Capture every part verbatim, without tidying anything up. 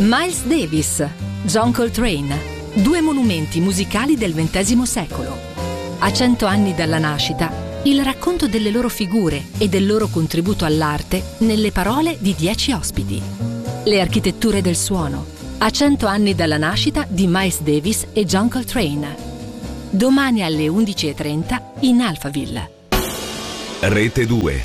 Miles Davis, John Coltrane, due monumenti musicali del ventesimo secolo. A cento anni dalla nascita, il racconto delle loro figure e del loro contributo all'arte nelle parole di dieci ospiti. Le architetture del suono. A cento anni dalla nascita di Miles Davis e John Coltrane. Domani alle undici e trenta in Alphaville. Rete due.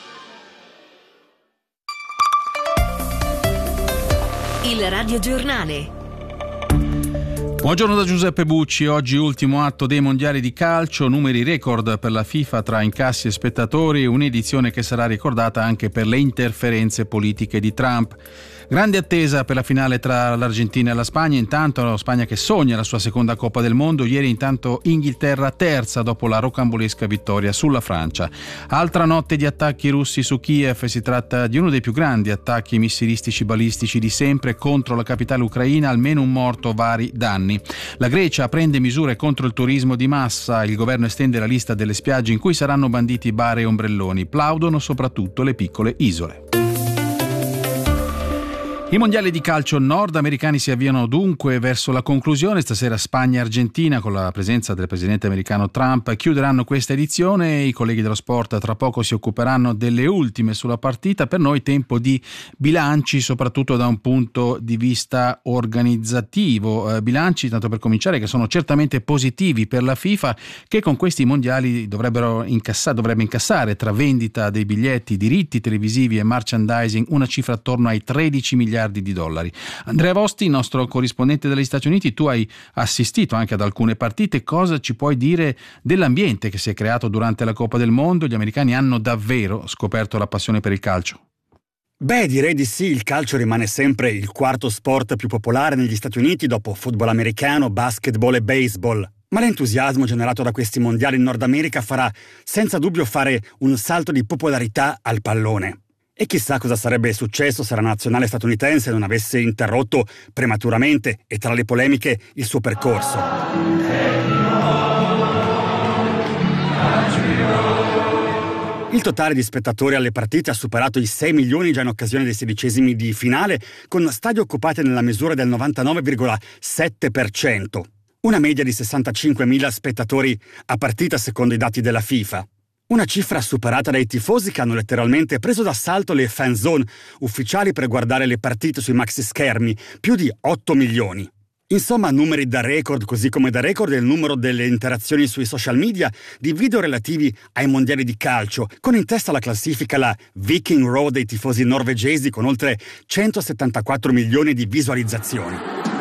Il radiogiornale. Buongiorno da Giuseppe Bucci. Oggi ultimo atto dei mondiali di calcio, numeri record per la FIFA tra incassi e spettatori, un'edizione che sarà ricordata anche per le interferenze politiche di Trump. Grande attesa per la finale tra l'Argentina e la Spagna, intanto la Spagna che sogna la sua seconda Coppa del Mondo, ieri intanto Inghilterra terza dopo la rocambolesca vittoria sulla Francia. Altra notte di attacchi russi su Kiev, si tratta di uno dei più grandi attacchi missilistici balistici di sempre contro la capitale ucraina, almeno un morto, vari danni. La Grecia prende misure contro il turismo di massa, il governo estende la lista delle spiagge in cui saranno banditi bar e ombrelloni, plaudono soprattutto le piccole isole. I mondiali di calcio nordamericani si avviano dunque verso la conclusione. Stasera Spagna e Argentina, con la presenza del presidente americano Trump, chiuderanno questa edizione. I colleghi dello sport tra poco si occuperanno delle ultime sulla partita. Per noi tempo di bilanci, soprattutto da un punto di vista organizzativo. Eh, bilanci, tanto per cominciare, che sono certamente positivi per la FIFA, che con questi mondiali dovrebbero incassare, dovrebbe incassare tra vendita dei biglietti, diritti televisivi e merchandising una cifra attorno ai tredici miliardi di dollari. Andrea Vosti, nostro corrispondente dagli Stati Uniti, tu hai assistito anche ad alcune partite. Cosa ci puoi dire dell'ambiente che si è creato durante la Coppa del Mondo? Gli americani hanno davvero scoperto la passione per il calcio? Beh, direi di sì. Il calcio rimane sempre il quarto sport più popolare negli Stati Uniti dopo football americano, basketball e baseball. Ma l'entusiasmo generato da questi mondiali in Nord America farà senza dubbio fare un salto di popolarità al pallone. E chissà cosa sarebbe successo se la nazionale statunitense non avesse interrotto prematuramente e tra le polemiche il suo percorso. Il totale di spettatori alle partite ha superato i sei milioni già in occasione dei sedicesimi di finale, con stadi occupati nella misura del novantanove virgola sette per cento. Una media di sessantacinquemila spettatori a partita secondo i dati della FIFA. Una cifra superata dai tifosi che hanno letteralmente preso d'assalto le fan zone ufficiali per guardare le partite sui maxi schermi, più di otto milioni. Insomma, numeri da record, così come da record è il numero delle interazioni sui social media di video relativi ai mondiali di calcio, con in testa alla classifica la Viking Road dei tifosi norvegesi con oltre centosettantaquattro milioni di visualizzazioni.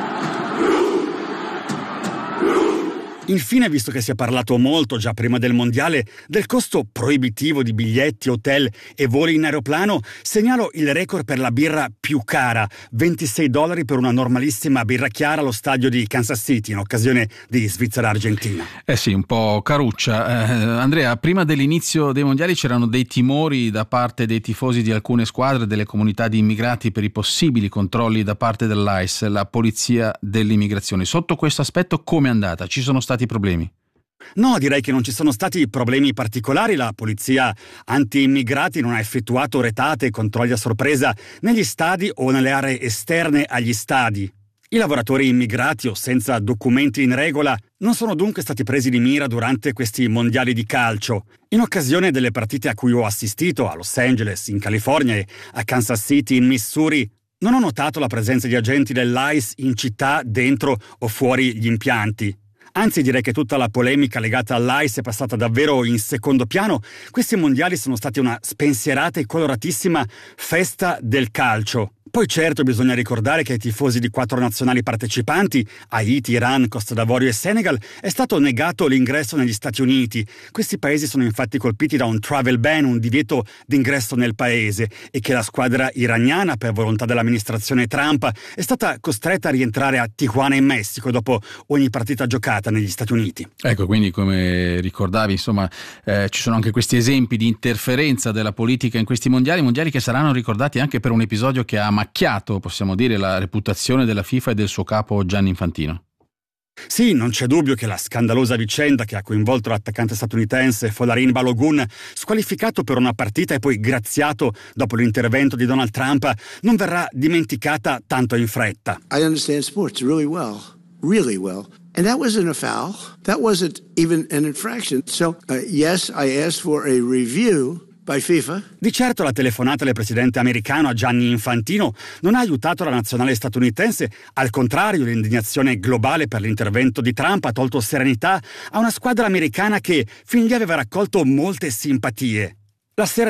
Infine, visto che si è parlato molto già prima del mondiale del costo proibitivo di biglietti, hotel e voli in aeroplano, segnalo il record per la birra più cara, ventisei dollari per una normalissima birra chiara allo stadio di Kansas City in occasione di Svizzera-Argentina. Eh sì, un po' caruccia. Eh, Andrea, prima dell'inizio dei mondiali c'erano dei timori da parte dei tifosi di alcune squadre, delle comunità di immigrati, per i possibili controlli da parte dell'A I S, la polizia dell'immigrazione. Sotto questo aspetto come è andata? Ci sono stati problemi? No, direi che non ci sono stati problemi particolari. La polizia anti-immigrati non ha effettuato retate e controlli a sorpresa negli stadi o nelle aree esterne agli stadi. I lavoratori immigrati o senza documenti in regola non sono dunque stati presi di mira durante questi mondiali di calcio. In occasione delle partite a cui ho assistito a Los Angeles, in California, e a Kansas City, in Missouri, non ho notato la presenza di agenti dell'A I S in città, dentro o fuori gli impianti. Anzi, direi che tutta la polemica legata all'A I S è passata davvero in secondo piano. Questi mondiali sono stati una spensierata e coloratissima festa del calcio. Poi certo bisogna ricordare che ai tifosi di quattro nazionali partecipanti, Haiti, Iran, Costa d'Avorio e Senegal, è stato negato l'ingresso negli Stati Uniti. Questi paesi sono infatti colpiti da un travel ban, un divieto d'ingresso nel paese, e che la squadra iraniana, per volontà dell'amministrazione Trump, è stata costretta a rientrare a Tijuana in Messico dopo ogni partita giocata negli Stati Uniti. Ecco, quindi come ricordavi, insomma, eh, ci sono anche questi esempi di interferenza della politica in questi mondiali, mondiali che saranno ricordati anche per un episodio che ha macchiato, possiamo dire, la reputazione della FIFA e del suo capo Gianni Infantino. Sì, non c'è dubbio che la scandalosa vicenda che ha coinvolto l'attaccante statunitense Folarin Balogun, squalificato per una partita e poi graziato dopo l'intervento di Donald Trump, non verrà dimenticata tanto in fretta. I understand sports really well, really well. And that wasn't a foul. That wasn't even an infraction. So, uh, yes, I asked for a review by FIFA. Di certo la telefonata del presidente americano a Gianni Infantino non ha aiutato la nazionale statunitense, al contrario l'indignazione globale per l'intervento di Trump ha tolto serenità a una squadra americana che fin lì aveva raccolto molte simpatie. La sera